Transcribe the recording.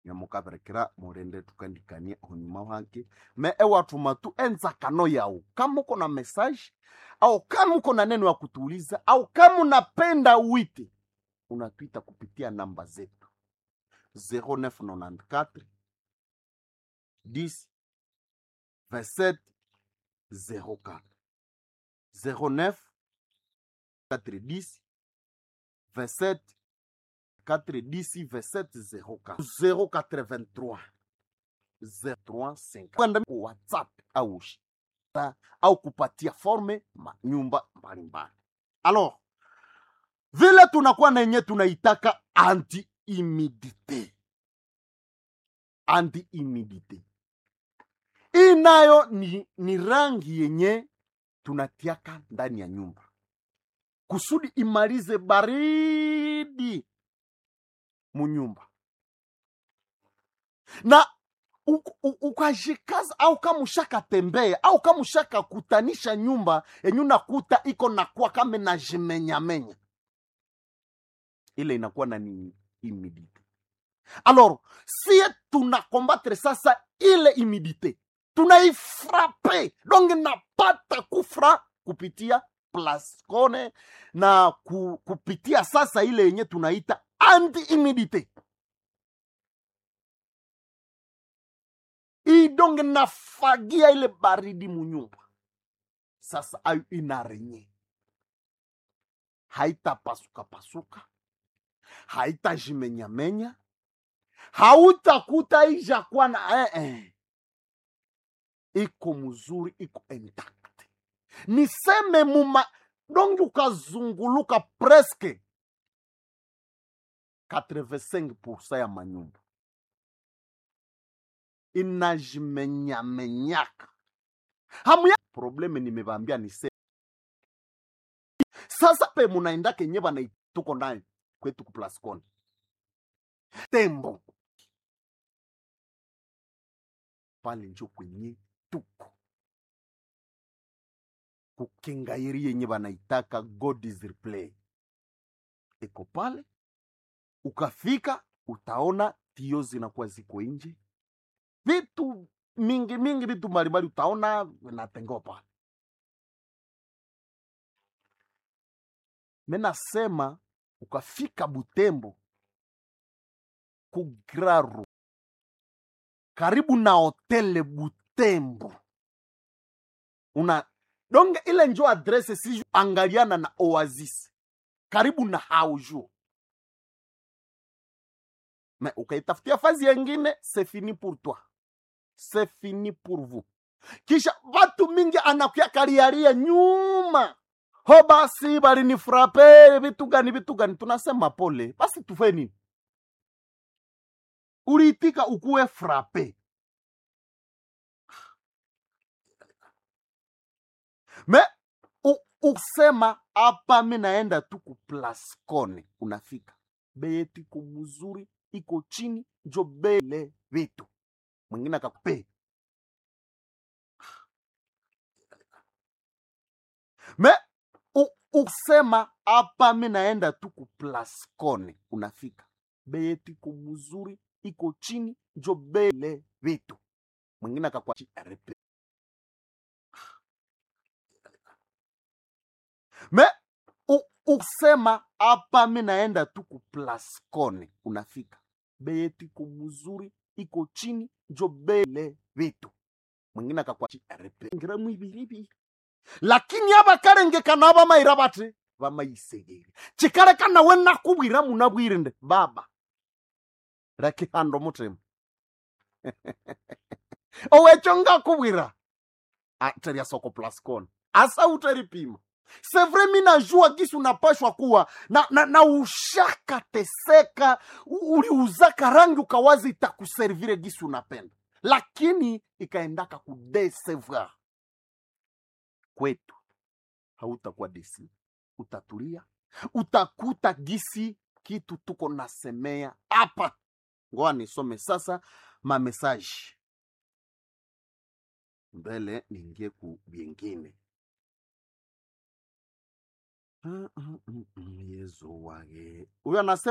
nyamukaberekera murende tukandikania honyuma hanke me ewatuma tu enzakano yao kama uko na message au kama uko na neno ya kutuuliza au kama unapenda uite unatuita kupitia namba zetu 0994 10 27 04 09 410 27 410 27 04 083 035 kwenda WhatsApp au kupatia forme nyumba mbalimbali. Alors vile tunakuwa na yenye tunaitaka anti-humidite. Anti-humidite inayo ni rangi yenye tunatiaka ndani ya nyumba kusudi imalize baridi munyumba. Na ukajikaza au kama ushaka tembea au kama ushaka kutanisha nyumba yenye unakuta iko na kwa kama na jimenyamenya, ile inakuwa na ni humidite. Alors si tunakombattre sasa ile humidite, tunaifrape donc napata kufra kupitia Plascone na kupitia sasa ile yenye tunaita anti-humidite. Idonge nafagia ile baridi munyumba. Sasa ayu inarenye. Haita pasuka, haita jimenyamenya, hauta kuta ija kwa na iko mzuri, iko intact. Niseme muma dongi ukazunguluka presque 85% ya manyumba inajimenyamenyaka. Hamuya probleme nimebambia nise. Sasa pe munaenda kenye bana tuko ndani kwetu ku Plascone. Tembo pale njo kwenye tuko kukingairi yenye banaitaka God is replay. Eko pale ukafika utaona tio zinakuwa ziko nje, vitu mingi vitu mbalimbali utaona vinatengewa pale. Mena sema ukafika Butembo kugraru karibu na hotele Butembo, una donge ile njo adresse si angaliana na Oasis karibu na Haujo. Mais ukaitafutia fazi yengine, c'est fini pour toi, c'est fini pour vous. Kisha watu mingi anakuya kariaria nyuma, ho basi bali ni frappe vitu gani. Tunasema pole, basi tufe nini? Uliitika ukuwe frappe. Me usema hapa mimi naenda tu ku Plascone, unafika bei yetu iko mzuri, iko chini, njo bele vitu mwingine akakupe. Me usema hapa mimi naenda tu ku Plascone, unafika bei yetu iko mzuri, iko chini, njo bele vitu mwingine akakuachi RP. Me usema hapa mimi naenda tu ku Plascone, unafika bei yetu iko mzuri, iko chini, njo bele vitu mwingine akakuachi RP. Ngira mwibiribi lakini aba karenge kanaba mairabate bamayisegeri chikare kana wena kubwira munabwirinde baba raki hando mutima owechonga kubwira ateria soko Plascone asa uteripima. C'est vrai mina jua gisu unapashwa kuwa na ushaka teseka uliuzaka rangi ukawazi itakuservire gisu unapenda, lakini ikaendaka kudesevoir. Kwetu hautakuwa desi, utatulia, utakuta gisi kitu tuko nasemea hapa. Ngoa nisome sasa ma message mbele ningie ku bingine. Yesu wage. Huyo anasema